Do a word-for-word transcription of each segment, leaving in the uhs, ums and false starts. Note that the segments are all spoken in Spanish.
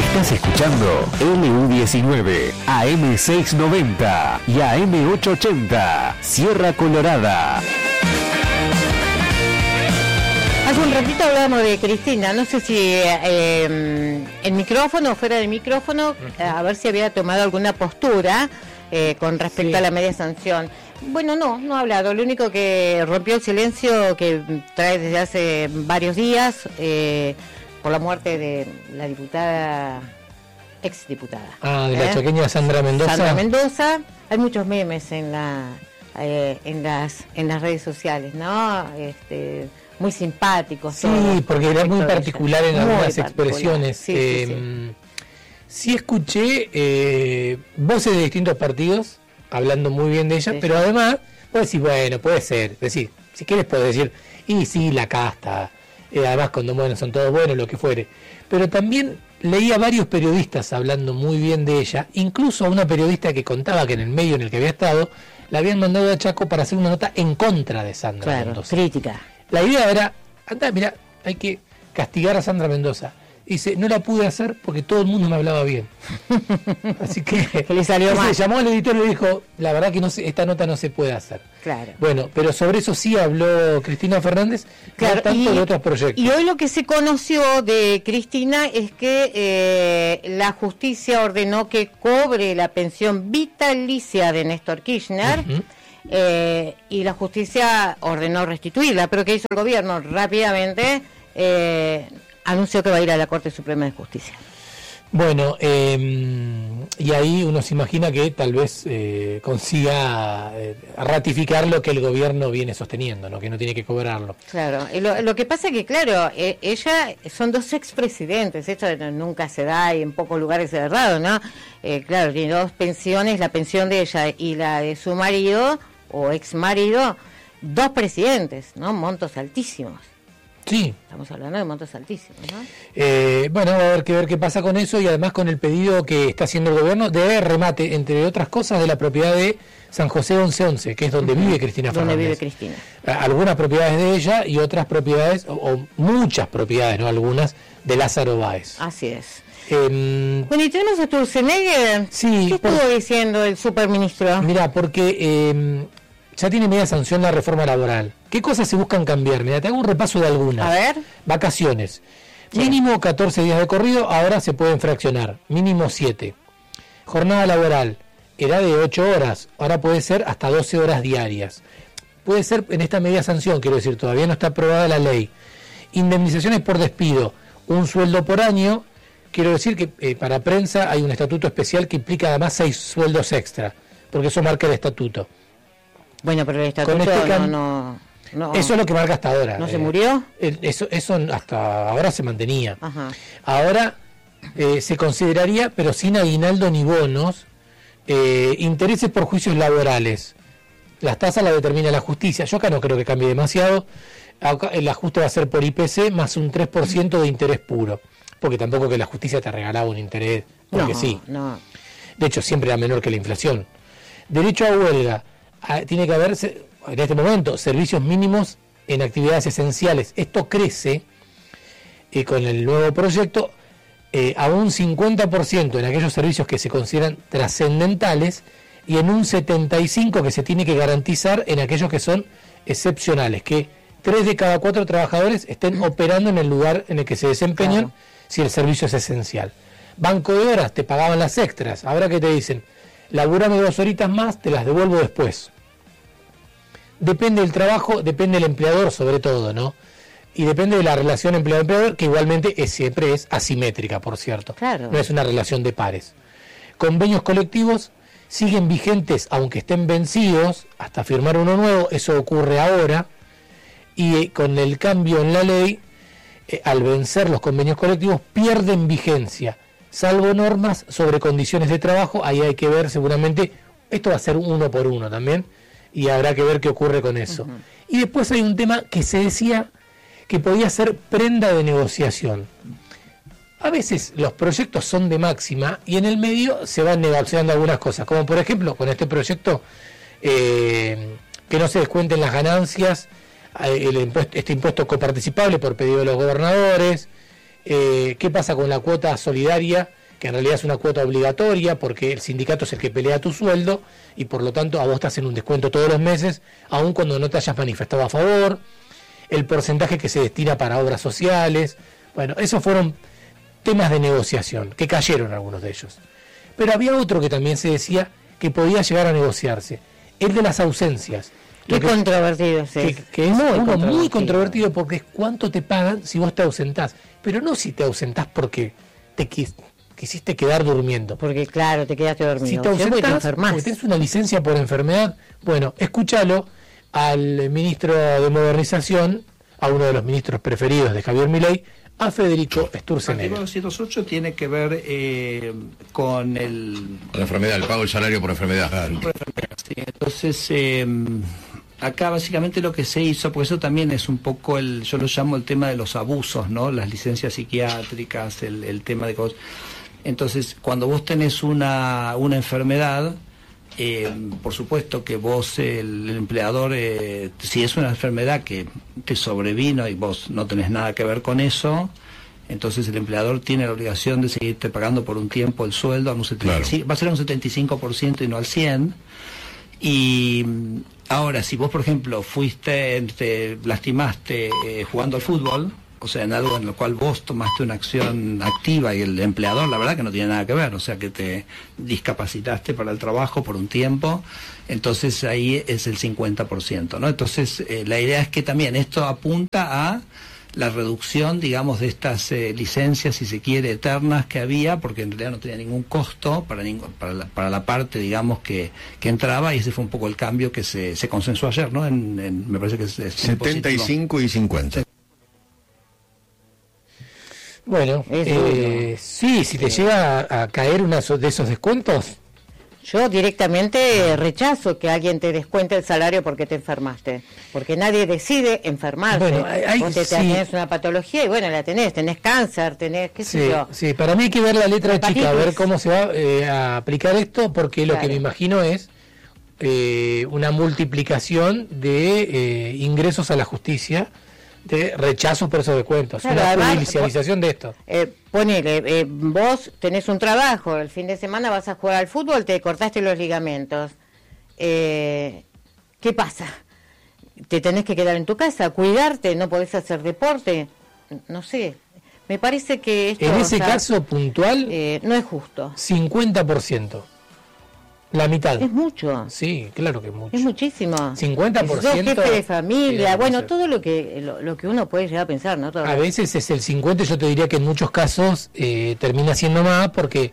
Estás escuchando L U diecinueve, A M seiscientos noventa y A M ochocientos ochenta, Sierra Colorada. Hace un ratito hablábamos de Cristina, no sé si eh, en micrófono o fuera del micrófono, uh-huh. a ver si había tomado alguna postura eh, con respecto sí. a la media sanción. Bueno, no, no ha hablado, lo único que rompió el silencio que trae desde hace varios días eh, por la muerte de la diputada, exdiputada. Ah, de la ¿eh? chaqueña Sandra Mendoza. Sandra Mendoza, hay muchos memes en la eh, en las en las redes sociales, ¿no? Este... muy simpáticos. Sí, todo, porque era muy particular en algunas expresiones. Sí, eh, sí, sí. sí escuché eh, voces de distintos partidos hablando muy bien de ella, sí, pero sí. además, puedes decir, bueno, puede ser, decir, si quieres puedes decir, y sí, la casta, eh, además cuando bueno, son todos buenos, lo que fuere. Pero también leía varios periodistas hablando muy bien de ella, incluso a una periodista que contaba que en el medio en el que había estado, la habían mandado a Chaco para hacer una nota en contra de Sandra claro, Mendoza. Crítica. La idea era, anda, mira, hay que castigar a Sandra Mendoza. Dice, no la pude hacer porque todo el mundo me hablaba bien. Así que, que le salió mal. Se llamó al editor y le dijo, la verdad que no se, esta nota no se puede hacer. Claro. Bueno, pero sobre eso sí habló Cristina Fernández, claro, no tanto y, de otros proyectos. Y hoy lo que se conoció de Cristina es que eh, la justicia ordenó que cobre la pensión vitalicia de Néstor Kirchner. Uh-huh. Eh, y la justicia ordenó restituirla, pero ¿qué hizo el gobierno? Rápidamente eh, anunció que va a ir a la Corte Suprema de Justicia. Bueno, eh, y ahí uno se imagina que tal vez eh, consiga eh, ratificar lo que el gobierno viene sosteniendo, ¿no? Que no tiene que cobrarlo. Claro, y lo, lo que pasa es que, claro, eh, ella son dos expresidentes, esto nunca se da y en pocos lugares se ha dado, ¿no? Eh, claro, tiene dos pensiones, la pensión de ella y la de su marido o ex marido, dos presidentes, ¿no? Montos altísimos. Sí. Estamos hablando de montos altísimos, ¿no? Eh, bueno, va a haber que ver qué pasa con eso y además con el pedido que está haciendo el gobierno de remate, entre otras cosas, de la propiedad de San José once once, que es donde uh-huh. vive Cristina Fernández. Donde vive Cristina. Algunas propiedades de ella y otras propiedades, o, o muchas propiedades, no algunas, de Lázaro Báez. Así es. Eh, bueno, y tenemos a Sturzenegger. Sí. ¿Qué estuvo por, diciendo el superministro? Mira, porque eh, ya tiene media sanción la reforma laboral. ¿Qué cosas se buscan cambiar? Mira, te hago un repaso de algunas. A ver. Vacaciones. Sí. Mínimo catorce días de corrido, ahora se pueden fraccionar. Mínimo siete. Jornada laboral. Era de ocho horas, ahora puede ser hasta doce horas diarias. Puede ser en esta media sanción, quiero decir, todavía no está aprobada la ley. Indemnizaciones por despido. Un sueldo por año. Quiero decir que eh, para prensa hay un estatuto especial que implica además seis sueldos extra, porque eso marca el estatuto. Bueno, pero el estatuto este can... no, no, no... Eso es lo que marca hasta ahora. ¿No eh, se murió? Eso, eso hasta ahora se mantenía. Ajá. Ahora eh, se consideraría, pero sin aguinaldo ni bonos, eh, intereses por juicios laborales. Las tasas las determina la justicia. Yo acá no creo que cambie demasiado. Acá el ajuste va a ser por I P C más un tres por ciento de interés puro. Porque tampoco que la justicia te regalaba un interés, porque no, sí. No. De hecho, siempre era menor que la inflación. Derecho a huelga. A, tiene que haber, en este momento, servicios mínimos en actividades esenciales. Esto crece eh, con el nuevo proyecto eh, a un cincuenta por ciento en aquellos servicios que se consideran trascendentales y en un setenta y cinco por ciento que se tiene que garantizar en aquellos que son excepcionales, que tres de cada cuatro trabajadores estén operando en el lugar en el que se desempeñan. Claro. Si el servicio es esencial. Banco de horas, te pagaban las extras. Ahora que te dicen, labúrame dos horitas más, te las devuelvo después. Depende del trabajo, depende del empleador sobre todo, ¿no? Y depende de la relación empleado-empleador, que igualmente es, siempre es asimétrica, por cierto. Claro. No es una relación de pares. Convenios colectivos siguen vigentes, aunque estén vencidos, hasta firmar uno nuevo. Eso ocurre ahora. Y eh, con el cambio en la ley, Eh, al vencer los convenios colectivos, pierden vigencia, salvo normas sobre condiciones de trabajo. Ahí hay que ver seguramente, esto va a ser uno por uno también, y habrá que ver qué ocurre con eso. Uh-huh. Y después hay un tema que se decía que podía ser prenda de negociación. A veces los proyectos son de máxima y en el medio se van negociando algunas cosas, como por ejemplo con este proyecto eh, que no se descuenten las ganancias, el impuesto, este impuesto coparticipable por pedido de los gobernadores, eh, qué pasa con la cuota solidaria que en realidad es una cuota obligatoria porque el sindicato es el que pelea tu sueldo y por lo tanto a vos te hacen un descuento todos los meses, aun cuando no te hayas manifestado a favor, el porcentaje que se destina para obras sociales. Bueno, esos fueron temas de negociación, que cayeron algunos de ellos. Pero había otro que también se decía que podía llegar a negociarse, el de las ausencias. Qué controvertido es que, que es muy uno controvertido. muy controvertido porque es cuánto te pagan si vos te ausentás, pero no si te ausentás porque te quis, quisiste quedar durmiendo. Porque claro, te quedaste dormido. Si te ausentás te porque tenés una licencia por enfermedad, bueno, escúchalo al ministro de Modernización, a uno de los ministros preferidos de Javier Milei, a Federico Sturzenegger. El artículo doscientos ocho tiene que ver eh, con el... La enfermedad, el pago del salario por enfermedad. Claro. Por enfermedad, sí. Entonces, eh, acá básicamente lo que se hizo, porque eso también es un poco el, yo lo llamo el tema de los abusos, ¿no? Las licencias psiquiátricas, el, el tema de cosas. Entonces, cuando vos tenés una, una enfermedad, eh, por supuesto que vos, el, el empleador, eh, si es una enfermedad que te sobrevino y vos no tenés nada que ver con eso, entonces el empleador tiene la obligación de seguirte pagando por un tiempo el sueldo, a un setenta y cinco, claro. Va a ser un setenta y cinco por ciento y no al cien por ciento. Y ahora, si vos, por ejemplo, fuiste, te lastimaste eh, jugando al fútbol, o sea, en algo en lo cual vos tomaste una acción activa y el empleador, la verdad que no tiene nada que ver, o sea, que te discapacitaste para el trabajo por un tiempo, entonces ahí es el cincuenta por ciento, ¿no? Entonces, eh, la idea es que también esto apunta a la reducción, digamos, de estas eh, licencias, si se quiere, eternas que había, porque en realidad no tenía ningún costo para, ningún, para, la, para la parte, digamos, que, que entraba, y ese fue un poco el cambio que se, se consensuó ayer, ¿no? En, en, me parece que es, es setenta y cinco y cincuenta. Bueno, eh, sí, si te eh, llega a, a caer uno de esos descuentos. Yo directamente rechazo que alguien te descuente el salario porque te enfermaste, porque nadie decide enfermarse. Bueno, hay, Vos te sí. tenés una patología y bueno, la tenés, tenés cáncer, tenés, qué sé sí, yo. Sí, para mí hay que ver la letra la chica, a ver cómo se va eh, a aplicar esto, porque lo claro. que me imagino es eh, una multiplicación de eh, ingresos a la justicia, de rechazos por esos descuentos, claro, una además, judicialización de esto. Eh, ponele, eh, vos tenés un trabajo, el fin de semana vas a jugar al fútbol, te cortaste los ligamentos. Eh, ¿Qué pasa? ¿Te tenés que quedar en tu casa, cuidarte, no podés hacer deporte? No sé, me parece que esto... En ese o sea, caso puntual... Eh, no es justo. cincuenta por ciento. La mitad. Es mucho. Sí, claro que es mucho. Es muchísimo. cincuenta por ciento. Sos jefe de familia, bueno, todo lo que lo, lo que uno puede llegar a pensar, ¿no? Todo a veces es el cincuenta, yo te diría que en muchos casos eh, termina siendo más porque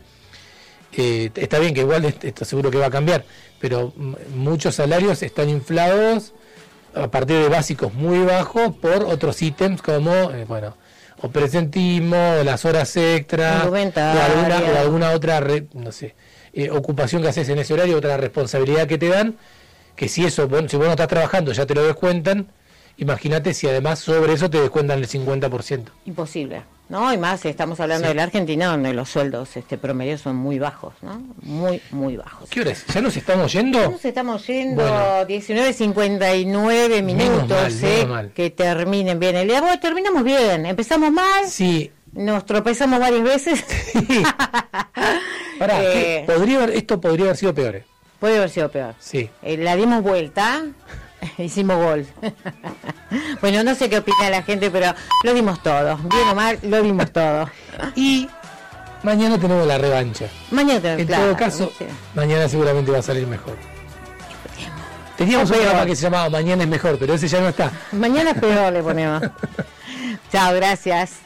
eh, está bien que igual esto seguro que va a cambiar, pero m- muchos salarios están inflados a partir de básicos muy bajos por otros ítems como, eh, bueno, o presentismo, o las horas extras, o alguna, o alguna otra, re, no sé, Eh, ocupación que haces en ese horario, otra responsabilidad que te dan, que si eso, bueno, si vos no estás trabajando ya te lo descuentan, imagínate si además sobre eso te descuentan el cincuenta por ciento. Imposible, ¿no? Y más estamos hablando sí. de la Argentina, donde los sueldos este promedio son muy bajos, ¿no? Muy, muy bajos. ¿Qué hora es? ¿Ya nos estamos yendo? Ya nos estamos yendo, bueno. diecinueve cincuenta y nueve minutos, mal, eh, mal. Que terminen bien el día. Bueno, terminamos bien, empezamos mal. Sí. Nos tropezamos varias veces. Sí. Pará, eh, podría haber, esto podría haber sido peor. Podría haber sido peor. Sí. Eh, la dimos vuelta, hicimos gol. Bueno, no sé qué opina la gente, pero lo dimos todo. Bien o mal, lo dimos todo. Y mañana tenemos la revancha. Mañana tenemos, En claro, todo caso, sí. mañana seguramente va a salir mejor. Teníamos un programa que se llamaba Mañana es mejor, pero ese ya no está. Mañana es peor, le ponemos. Chao, gracias.